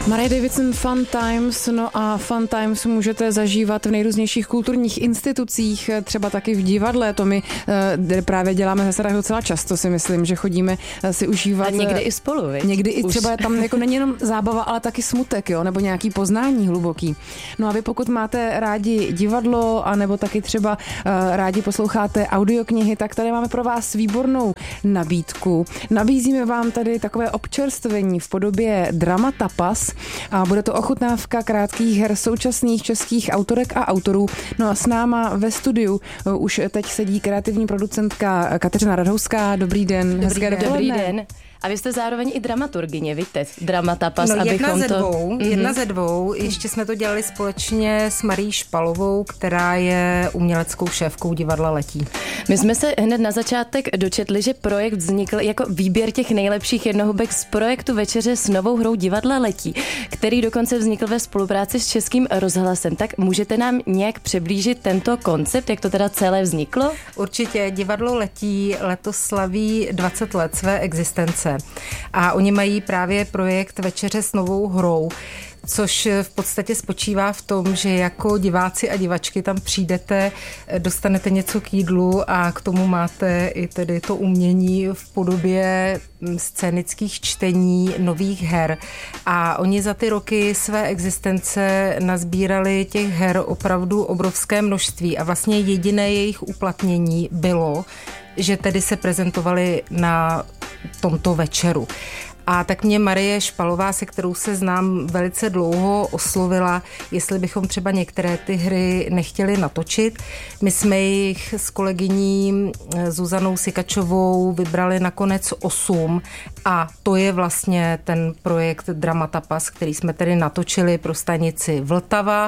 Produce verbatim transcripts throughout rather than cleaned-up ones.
Marie Davidson Fun Times, no a Fun Times můžete zažívat v nejrůznějších kulturních institucích, třeba taky v divadle, to my e, právě děláme zase tak docela často, si myslím, že chodíme si užívat. A někdy i spolu, viď? Někdy i Už. třeba tam jako není jenom zábava, ale taky smutek, jo, nebo nějaký poznání hluboký. No a vy pokud máte rádi divadlo, anebo taky třeba e, rádi posloucháte audioknihy, tak tady máme pro vás výbornou nabídku. Nabízíme vám tady takové občerstvení v podobě drama tapas a bude to ochutnávka krátkých her současných českých autorek a autorů. No a s náma ve studiu už teď sedí kreativní producentka Kateřina Radhouská. Dobrý den. Dobrý den. Dobrý den. A vy jste zároveň i dramaturgyně, víte? Drama tapas, no, abychom jedna ze to... dvou, jedna ze dvou. Ještě jsme to dělali společně s Marií Špalovou, která je uměleckou šéfkou divadla Letí. My jsme se hned na začátek dočetli, že projekt vznikl jako výběr těch nejlepších jednohubek z projektu Večeře s novou hrou divadla Letí, který dokonce vznikl ve spolupráci s Českým rozhlasem. Tak můžete nám nějak přiblížit tento koncept, jak to teda celé vzniklo? Určitě. Divadlo Letí letos slaví dvacet let své existence. A oni mají právě projekt Večeře s novou hrou, což v podstatě spočívá v tom, že jako diváci a divačky tam přijdete, dostanete něco k jídlu a k tomu máte i tedy to umění v podobě scénických čtení nových her. A oni za ty roky své existence nazbírali těch her opravdu obrovské množství a vlastně jediné jejich uplatnění bylo, že tedy se prezentovali na tomto večeru. A tak mě Marie Špalová, se kterou se znám velice dlouho, oslovila, jestli bychom třeba některé ty hry nechtěli natočit. My jsme jich s kolegyní Zuzanou Sikačovou vybrali nakonec osm a to je vlastně ten projekt Drama Tapas, který jsme tedy natočili pro stanici Vltava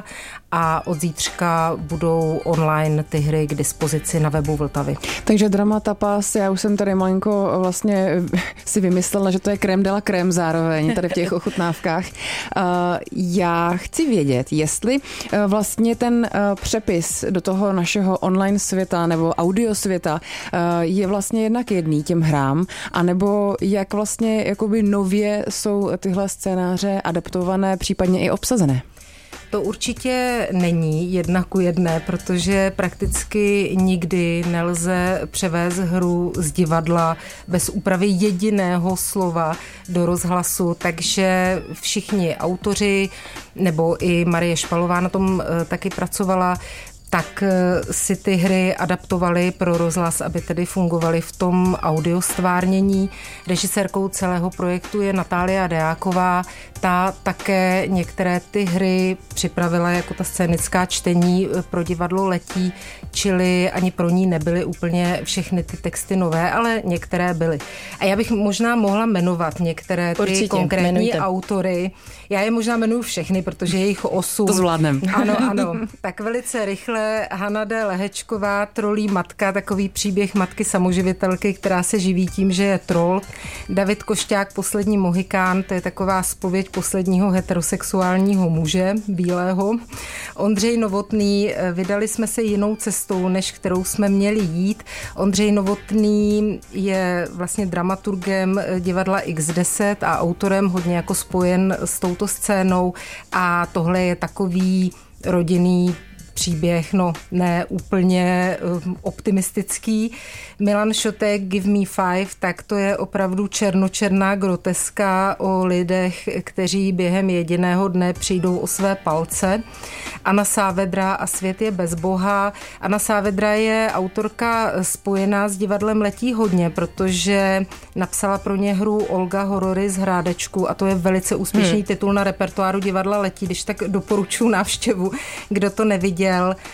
a od zítřka budou online ty hry k dispozici na webu Vltavy. Takže Drama Tapas, já už jsem tady malinko vlastně si vymyslela, že to je krém de la krém zároveň tady v těch ochutnávkách. Já chci vědět, jestli vlastně ten přepis do toho našeho online světa nebo audio světa je vlastně jednak jedný těm hrám, anebo jak vlastně jakoby nově jsou tyhle scénáře adaptované, případně i obsazené. To určitě není jedna ku jedné, protože prakticky nikdy nelze převést hru z divadla bez úpravy jediného slova do rozhlasu, takže všichni autoři, nebo i Marie Špalová na tom taky pracovala, tak si ty hry adaptovali pro rozhlas, aby tedy fungovaly v tom audiostvárnění. Režisérkou celého projektu je Natália Deáková. Ta také některé ty hry připravila jako ta scénická čtení pro divadlo Letí, čili ani pro ní nebyly úplně všechny ty texty nové, ale některé byly. A já bych možná mohla jmenovat některé ty Určitě, konkrétní jmenujte. autory. Já je možná jmenuji všechny, protože je jich osm. To zvládnem. Ano, ano. Tak velice rychle Hana D. Lehečková, Trolí matka, takový příběh matky samoživitelky, která se živí tím, že je troll. David Košťák, Poslední mohikán, to je taková zpověď posledního heterosexuálního muže, bílého. Ondřej Novotný, Vydali jsme se jinou cestou, než kterou jsme měli jít. Ondřej Novotný je vlastně dramaturgem divadla iks deset a autorem, hodně jako spojen s touto scénou, a tohle je takový rodinný příběh, no ne úplně optimistický. Milan Šotek, Give Me Five, tak to je opravdu černočerná groteska o lidech, kteří během jediného dne přijdou o své palce. Anna Sávedra a Svět je bez Boha. Anna Sávedra je autorka spojená s divadlem Letí hodně, protože napsala pro ně hru Olga Horory z Hrádečku a to je velice úspěšný hmm. titul na repertoáru divadla Letí, když tak doporučuji návštěvu, kdo to neviděl.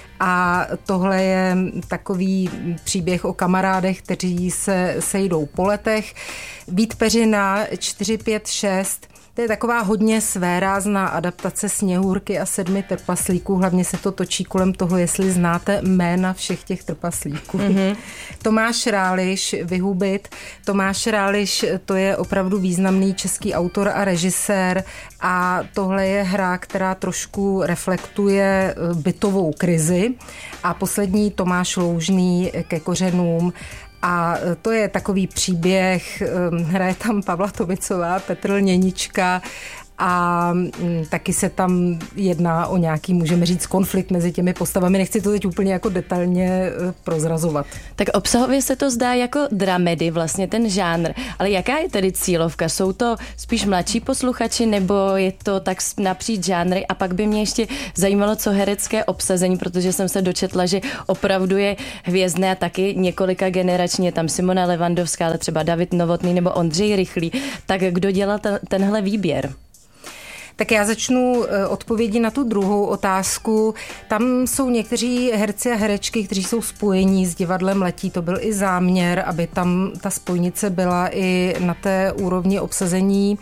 A tohle je takový příběh o kamarádech, kteří se sejdou po letech. Vít Peřina čtyři pět šest, to je taková hodně svérázná adaptace Sněhurky a sedmi trpaslíků. Hlavně se to točí kolem toho, jestli znáte jména všech těch trpaslíků. Mm-hmm. Tomáš Ráliš, Vyhubit. Tomáš Ráliš, to je opravdu významný český autor a režisér a tohle je hra, která trošku reflektuje bytovou krizi. A poslední Tomáš Loužný, Ke kořenům. A to je takový příběh, hraje tam Pavla Tomicová, Petr Lněnička a m, taky se tam jedná o nějaký, můžeme říct, konflikt mezi těmi postavami. Nechci to teď úplně jako detailně prozrazovat. Tak obsahově se to zdá jako dramedy, vlastně ten žánr, ale jaká je tedy cílovka? Jsou to spíš mladší posluchači, nebo je to tak napříč žánry? A pak by mě ještě zajímalo, co herecké obsazení, protože jsem se dočetla, že opravdu je hvězdné a taky několika generačně, tam Simona Levandovská, ale třeba David Novotný nebo Ondřej Rychlý. Tak kdo dělal ten, tenhle výběr? Tak já začnu odpovědi na tu druhou otázku. Tam jsou někteří herci a herečky, kteří jsou spojení s divadlem Letí. To byl i záměr, aby tam ta spojnice byla i na té úrovni obsazení.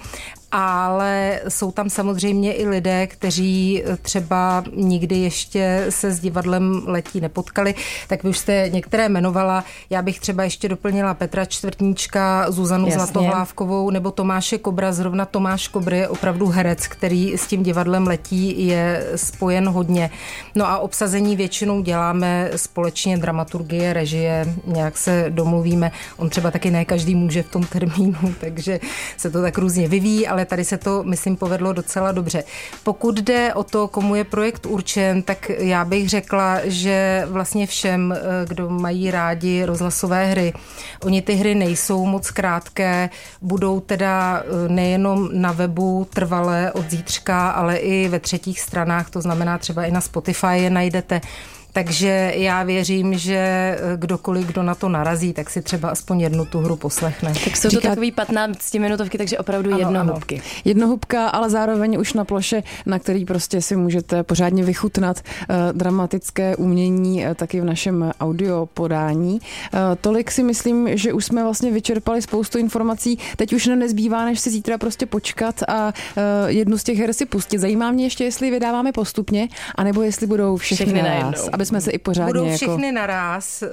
Ale jsou tam samozřejmě i lidé, kteří třeba nikdy ještě se s divadlem Letí nepotkali, tak vy už jste některé jmenovala. Já bych třeba ještě doplnila Petra Čtvrtníčka, Zuzanu Jasně. Zlatohlávkovou nebo Tomáše Kobra. Zrovna Tomáš Kobr je opravdu herec, který s tím divadlem Letí je spojen hodně. No a obsazení většinou děláme společně, dramaturgie, režie, nějak se domluvíme. On třeba taky ne každý může v tom termínu, takže se to tak různě vyvíjí, ale tady se to, myslím, povedlo docela dobře. Pokud jde o to, komu je projekt určen, tak já bych řekla, že vlastně všem, kdo mají rádi rozhlasové hry, oni ty hry nejsou moc krátké, budou teda nejenom na webu trvalé od zítřka, ale i ve třetích stranách, to znamená třeba i na Spotify je najdete. Takže já věřím, že kdokoliv, kdo na to narazí, tak si třeba aspoň jednu tu hru poslechne. Tak jsou to Říká... takový patnáctiminutovky, takže opravdu ano, jednohubky. Ano. Jednohubka, ale zároveň už na ploše, na který prostě si můžete pořádně vychutnat uh, dramatické umění uh, taky v našem audio podání. Uh, tolik si myslím, že už jsme vlastně vyčerpali spoustu informací. Teď už nezbývá, než si zítra prostě počkat a uh, jednu z těch her si pustit. Zajímá mě ještě, jestli vydáváme postupně, anebo jestli budou všechny, všechny najednou. Aby jsme se i pořádně Budou všechny jako... naraz,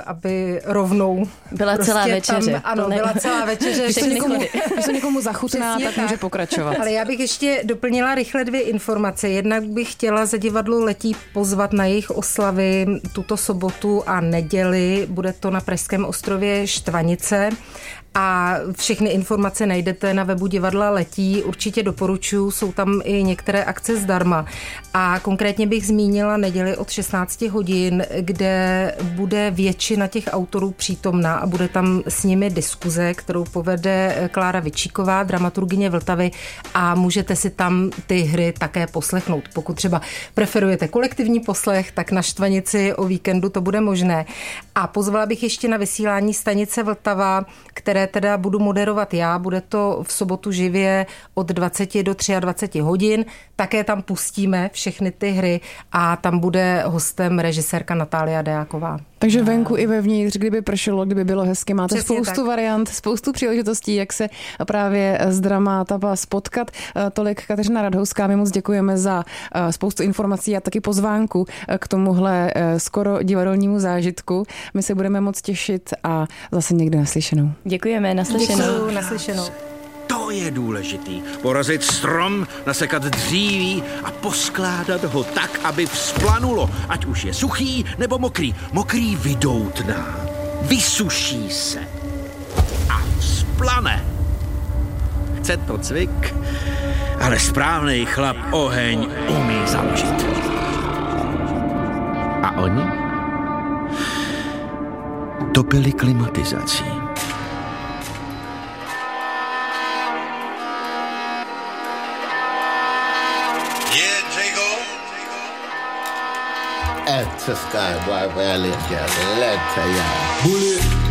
aby rovnou byla prostě celá večeře. Tam, ano, byla celá večeře. Když to někomu, někomu zachutná, tak, tak může pokračovat. Ale já bych ještě doplnila rychle dvě informace. Jednak bych chtěla za divadlo Letí pozvat na jejich oslavy tuto sobotu a neděli. Bude to na Pražském ostrově Štvanice. A všechny informace najdete na webu divadla Letí. Určitě doporučuji, jsou tam i některé akce zdarma. A konkrétně bych zmínila neděli od šestnáct hodin, kde bude většina těch autorů přítomná a bude tam s nimi diskuze, kterou povede Klára Vičíková, dramaturgyně Vltavy, a můžete si tam ty hry také poslechnout. Pokud třeba preferujete kolektivní poslech, tak na Štvanici o víkendu to bude možné. A pozvala bych ještě na vysílání stanice Vltava, které teda budu moderovat já. Bude to v sobotu živě od dvacet do dvaceti tří hodin. Také tam pustíme všechny ty hry a tam bude hostem režisérka Natália Dejáková. Takže venku i vevnitř, kdyby pršelo, kdyby bylo hezky, máte Přesně spoustu tak. variant, spoustu příležitostí, jak se právě s Dramatava spotkat. Tolik Kateřina Radhouská, my moc děkujeme za spoustu informací a taky pozvánku k tomuhle skoro divadelnímu zážitku. My se budeme moc těšit a zase někde naslyšenou. Děkujeme, naslyšenou. Děkuju, naslyšenou. To je důležitý. Porazit strom, nasekat dříví a poskládat ho tak, aby vzplanulo. Ať už je suchý nebo mokrý. Mokrý vydoutná. Vysuší se. A vzplane. Chce to cvik, ale správnej chlap oheň umí zamlžit. A oni? Topili klimatizací. At the sky, boy, well, let's get it. Let's say, yeah. Bullet.